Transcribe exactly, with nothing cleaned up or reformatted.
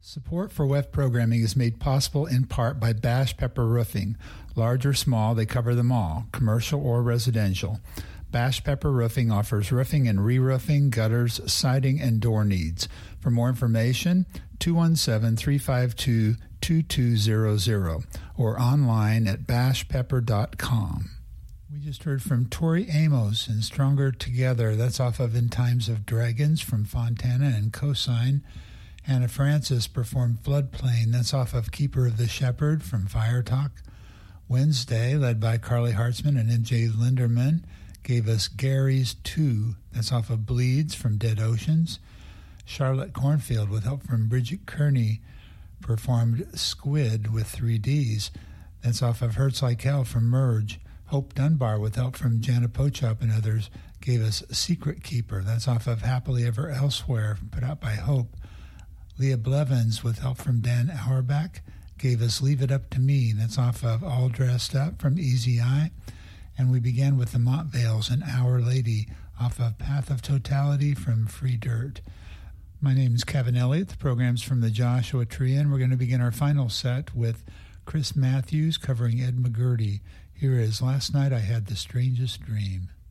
Support for W E F programming is made possible in part by Bash Pepper Roofing. Large or small, they cover them all, commercial or residential. Bash Pepper Roofing offers roofing and re-roofing, gutters, siding, and door needs. For more information, two one seven, three five two, two two zero zero or online at bash pepper dot com. We just heard from Tori Amos in Stronger Together. That's off of In Times of Dragons from Fontana and Cosine. Hannah Francis performed Floodplain. That's off of Keeper of the Shepherd from Fire Talk. Wednesday, led by Carly Hartzman and M J Linderman, gave us Gary's two. That's off of Bleeds from Dead Oceans. Charlotte Cornfield, with help from Bridget Kearney, performed Squid with three Ds. That's off of Hurts Like Hell from Merge. Hope Dunbar, with help from Jana Pochop and others, gave us Secret Keeper. That's off of Happily Ever Elsewhere, put out by Hope. Leah Blevins, with help from Dan Auerbach, gave us Leave It Up to Me. That's off of All Dressed Up from Easy Eye. And we began with the Montvales and Our Lady off of Path of Totality from Free Dirt. My name is Kevin Elliott. The program's from the Joshua Tree, and we're going to begin our final set with Chris Matthews covering Ed McGurty. Here is Last Night I Had the Strangest Dream.